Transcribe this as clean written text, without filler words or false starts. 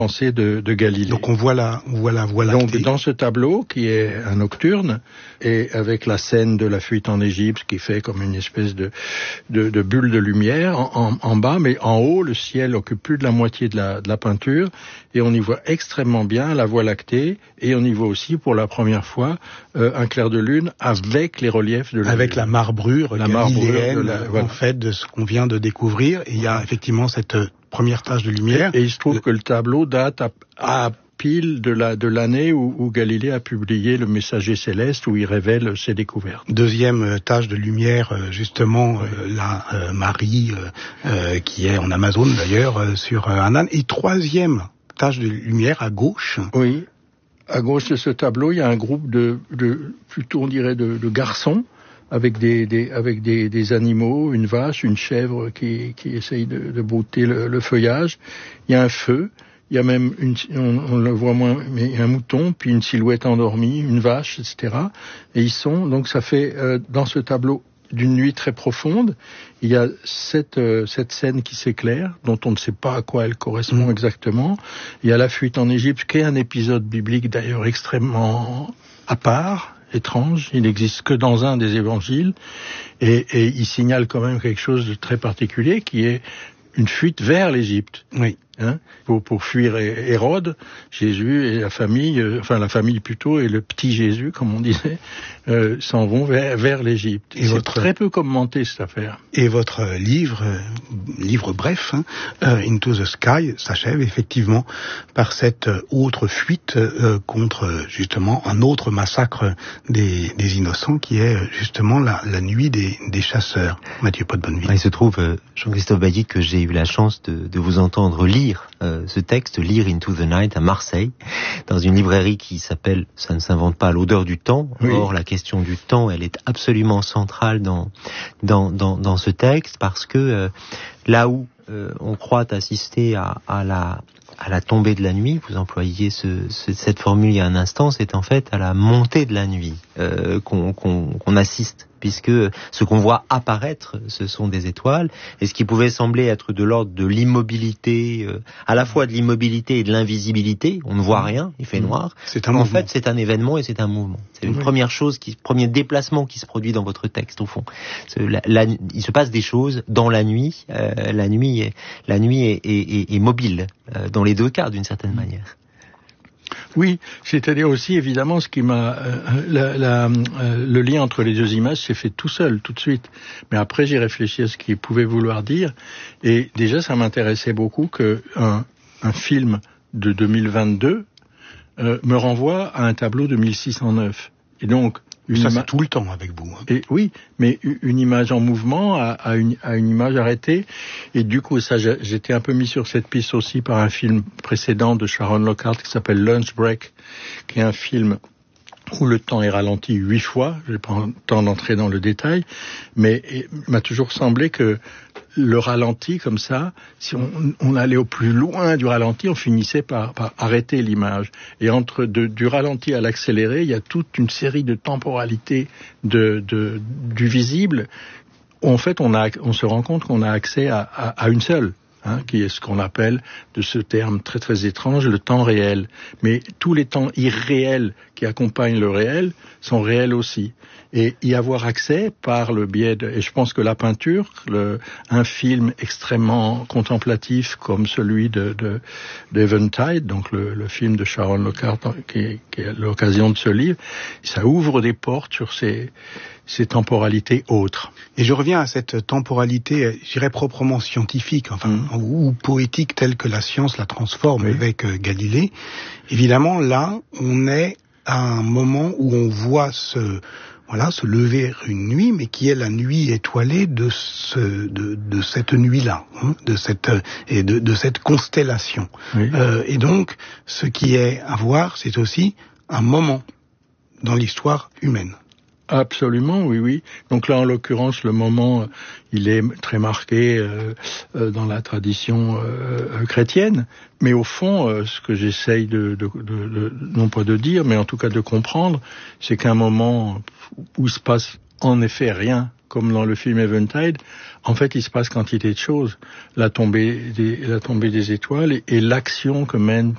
pensée de Galilée. Donc on voit la Voie lactée. Donc dans ce tableau, qui est un nocturne, et avec la scène de la fuite en Égypte, qui fait comme une espèce de bulle de lumière en bas, mais en haut, le ciel occupe plus de la moitié de la peinture, et on y voit extrêmement bien la Voie lactée, et on y voit aussi pour la première fois un clair de lune avec les reliefs de la avec lune. la marbrure galiléenne, voilà. en fait, de ce qu'on vient de découvrir. Et il y a effectivement cette première tache de lumière. Et il se trouve que le tableau date à pile de l'année où Galilée a publié Le Messager céleste, où il révèle ses découvertes. Deuxième tache de lumière, justement, la Marie, qui est en Amazon d'ailleurs, sur un âne. Et troisième tache de lumière à gauche. Oui. À gauche de ce tableau, il y a un groupe plutôt on dirait de garçons, avec des animaux, une vache, une chèvre qui essaye de brouter le feuillage. Il y a un feu, il y a même on le voit moins, mais un mouton, puis une silhouette endormie, une vache, etc. Et donc ça fait dans ce tableau d'une nuit très profonde, il y a cette scène qui s'éclaire, dont on ne sait pas à quoi elle correspond exactement. Il y a la fuite en Égypte, qui est un épisode biblique d'ailleurs extrêmement à part, étrange. Il n'existe que dans un des évangiles, et il signale quand même quelque chose de très particulier, qui est une fuite vers l'Égypte. Oui. Pour fuir Hérode, Jésus et la famille plutôt, et le petit Jésus, comme on disait, s'en vont vers l'Égypte. Et c'est très peu commenté, cette affaire. Et votre livre bref, Into the Sky, s'achève effectivement par cette autre fuite contre justement un autre massacre des innocents, qui est justement la nuit des chasseurs. Mathieu Pot-Bonneville. Il se trouve, Jean-Christophe Bailly, que j'ai eu la chance de vous entendre lire ce texte, lire Into the Night à Marseille, dans une librairie qui s'appelle, ça ne s'invente pas, l'odeur du temps. Oui. Or, la question du temps, elle est absolument centrale dans ce texte, parce que là où on croit assister à la tombée de la nuit, vous employiez cette formule il y a un instant, c'est en fait à la montée de la nuit qu'on assiste, puisque ce qu'on voit apparaître, ce sont des étoiles, et ce qui pouvait sembler être de l'ordre de l'immobilité, à la fois de l'immobilité et de l'invisibilité, on ne voit rien, il fait noir. En fait, c'est un événement et c'est un mouvement. C'est une première chose, premier déplacement qui se produit dans votre texte, au fond. Il se passe des choses dans la nuit. La nuit est mobile, dans les deux cas, d'une certaine manière. Oui, c'est-à-dire aussi, évidemment, ce qui m'a... le lien entre les deux images s'est fait tout seul, tout de suite. Mais après, j'ai réfléchi à ce qu'il pouvait vouloir dire. Et déjà, ça m'intéressait beaucoup qu'un film de 2022 me renvoie à un tableau de 1609. Et donc... Ça, c'est tout le temps avec vous. Et oui, mais une image en mouvement à une image arrêtée. Et du coup, ça, j'étais un peu mis sur cette piste aussi par un film précédent de Sharon Lockhart qui s'appelle Lunch Break, qui est un film où le temps est ralenti 8 fois. Je n'ai pas le temps d'entrer dans le détail, mais il m'a toujours semblé que le ralenti comme ça, si on allait au plus loin du ralenti, on finissait par arrêter l'image. Et entre du ralenti à l'accéléré, il y a toute une série de temporalités du visible. En fait, on se rend compte qu'on a accès à une seule. Qui est ce qu'on appelle, de ce terme très très étrange, le temps réel. Mais tous les temps irréels qui accompagnent le réel sont réels aussi. Et y avoir accès par le biais et je pense que la peinture, un film extrêmement contemplatif comme celui d'Eventide, donc le film de Sharon Lockhart, qui est l'occasion de ce livre, ça ouvre des portes sur ces temporalités autres. Et je reviens à cette temporalité, je dirais proprement scientifique, ou poétique, telle que la science la transforme avec Galilée. Évidemment, là, on est à un moment où on voit se lever une nuit, mais qui est la nuit étoilée de cette nuit-là, de cette constellation. Oui. Et donc, ce qui est à voir, c'est aussi un moment dans l'histoire humaine. Absolument, oui. Donc là, en l'occurrence, le moment, il est très marqué dans la tradition chrétienne. Mais au fond, ce que j'essaye non pas de dire, mais en tout cas de comprendre, c'est qu'un moment où il se passe en effet rien, comme dans le film Eventide, en fait, il se passe quantité de choses. La tombée des étoiles et l'action que mène